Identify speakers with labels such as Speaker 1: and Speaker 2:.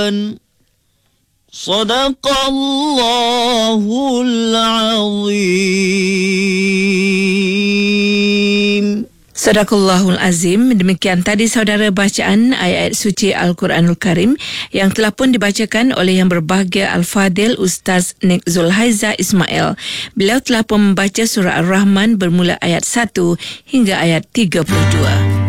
Speaker 1: Sadaqallahul Azim.
Speaker 2: Sadaqallahul Azim. Demikian tadi saudara bacaan ayat suci Al-Quranul Karim yang telah pun dibacakan oleh Yang Berbahagia Al-Fadil Ustaz Nik Zulhaiza Ismail. Beliau telah pun membaca surah Ar-Rahman bermula ayat 1 hingga ayat 32.